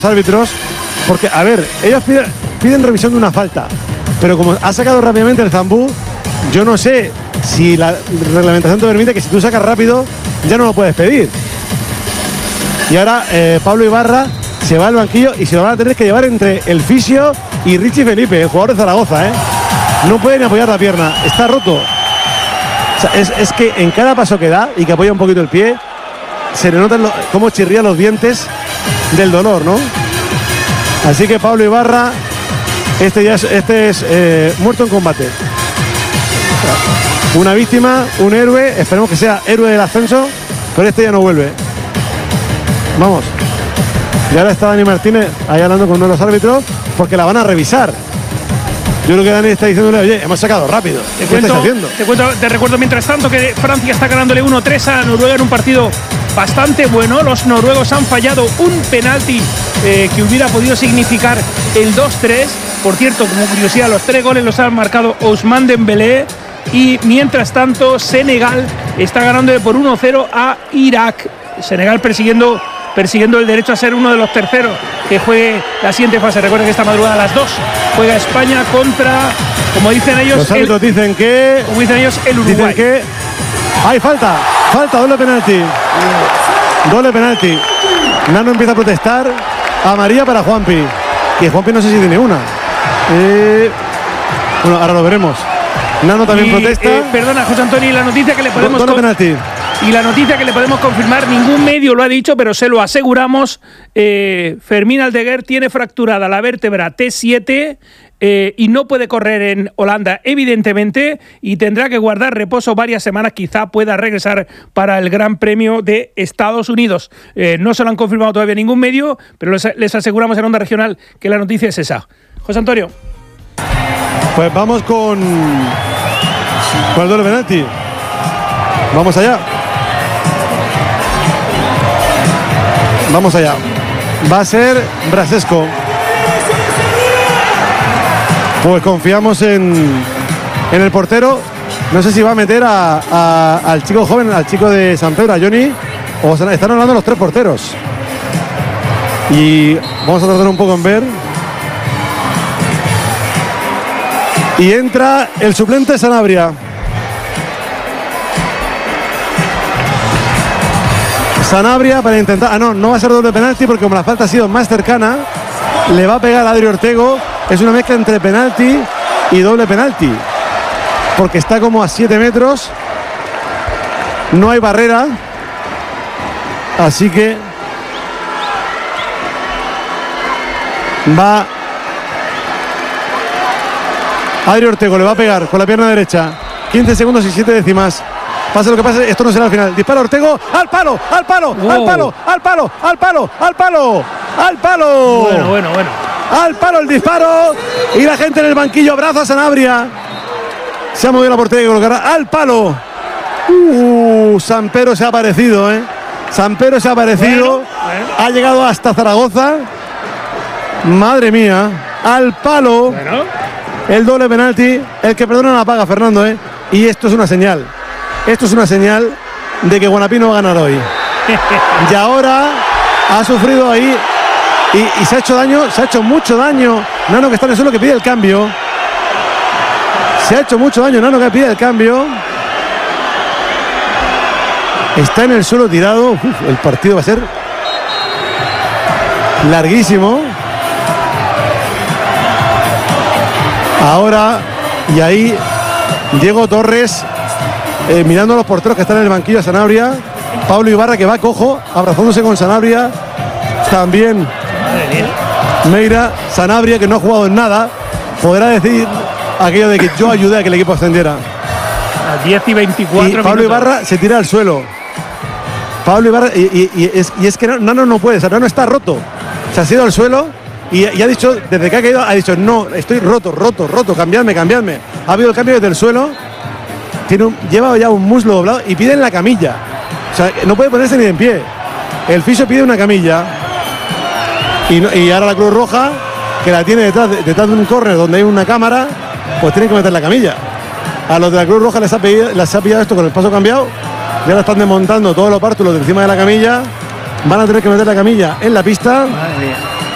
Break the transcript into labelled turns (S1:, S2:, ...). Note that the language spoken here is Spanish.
S1: árbitros, porque, a ver, ellos piden revisión de una falta, pero como ha sacado rápidamente el Zambú, yo no sé si la reglamentación te permite que si tú sacas rápido, ya no lo puedes pedir. Y ahora Pablo Ibarra se va al banquillo y se lo van a tener que llevar entre el fisio y Richie Felipe, el jugador de Zaragoza, ¿eh? No puede ni apoyar la pierna, está roto. O sea, es que en cada paso que da y que apoya un poquito el pie, se le notan cómo chirrían los dientes del dolor, ¿no? Así que Pablo Ibarra, este es muerto en combate. Una víctima, un héroe, esperemos que sea héroe del ascenso, pero este ya no vuelve. Vamos. Y ahora está Dani Martínez ahí hablando con uno de los árbitros porque la van a revisar. Yo creo que Dani está diciéndole, oye, hemos sacado rápido. ¿Qué estás haciendo?
S2: Te recuerdo mientras tanto que Francia está ganándole 1-3 a Noruega en un partido bastante bueno. Los noruegos han fallado un penalti que hubiera podido significar el 2-3. Por cierto, como curiosidad, los 3 goles los ha marcado Ousmane Dembélé. Y mientras tanto, Senegal está ganándole por 1-0 a Irak. Senegal persiguiendo el derecho a ser uno de los terceros que juegue la siguiente fase. Recuerden que esta madrugada a las 2 juega España contra, como dicen ellos,
S1: los árbitros dicen que,
S2: como dicen ellos, el Uruguay.
S1: Dicen que hay falta, doble penalti. Nano empieza a protestar, amarilla para Juanpi, que Juanpi no sé si tiene una. Bueno, ahora lo veremos. Nano también protesta.
S2: Perdona, José Antonio, la noticia que le podemos
S1: doble penalti.
S2: Y la noticia que le podemos confirmar, ningún medio lo ha dicho, pero se lo aseguramos. Fermín Aldeguer tiene fracturada la vértebra T7 y no puede correr en Holanda, evidentemente, y tendrá que guardar reposo varias semanas. Quizá pueda regresar para el Gran Premio de Estados Unidos. No se lo han confirmado todavía ningún medio, pero les aseguramos en Onda Regional que la noticia es esa. José Antonio.
S1: Pues vamos con el doble penalti. Vamos allá. Va a ser Brasesco. Pues confiamos en el portero. No sé si va a meter al chico joven, al chico de San Pedro, a Johnny, o están hablando los 3 porteros. Y vamos a tardar un poco en ver. Y entra el suplente Sanabria. Sanabria para intentar... no va a ser doble penalti porque como la falta ha sido más cercana, le va a pegar a Adri Ortego. Es una mezcla entre penalti y doble penalti. Porque está como a 7 metros. No hay barrera. Así que... va... Adri Ortego le va a pegar con la pierna derecha. 15 segundos y 7 décimas. Pase lo que pase, esto no será al final. Dispara Ortego, al palo.
S2: Bueno.
S1: Al palo el disparo. Y la gente en el banquillo abraza a Sanabria. Se ha movido la portería que colocará al palo. Sampero se ha aparecido, Sampero se ha aparecido. Bueno. Ha llegado hasta Zaragoza. Madre mía. Al palo.
S2: Bueno.
S1: El doble penalti. El que perdona la paga, Fernando, Y esto es una señal. Esto es una señal de que Guanapí no va a ganar hoy. Y ahora ha sufrido ahí y se ha hecho daño, se ha hecho mucho daño. Nano, que está en el suelo, que pide el cambio. Se ha hecho mucho daño Nano, que pide el cambio. Está en el suelo tirado. El partido va a ser larguísimo. Ahora, y ahí Diego Torres mirando a los porteros que están en el banquillo a Sanabria. Pablo Ibarra, que va cojo, abrazándose con Sanabria. También Meira. Sanabria, que no ha jugado en nada, podrá decir aquello de que yo ayudé a que el equipo ascendiera.
S2: A 10 y 24
S1: y Pablo
S2: minutos.
S1: Ibarra se tira al suelo. Pablo Ibarra, y es que Nano no puede, Nano está roto. Se ha ido al suelo y ha dicho, desde que ha caído, ha dicho, no, estoy roto, cambiadme. Ha habido el cambio desde el suelo. Lleva ya un muslo doblado y pide en la camilla. O sea, no puede ponerse ni en pie. El fisio pide una camilla. Y ahora la Cruz Roja, que la tiene detrás de un córner donde hay una cámara, pues tienen que meter la camilla. A los de la Cruz Roja les ha pillado esto con el paso cambiado. Y ahora están desmontando todos los pártulos de encima de la camilla. Van a tener que meter la camilla en la pista.
S2: Madre mía.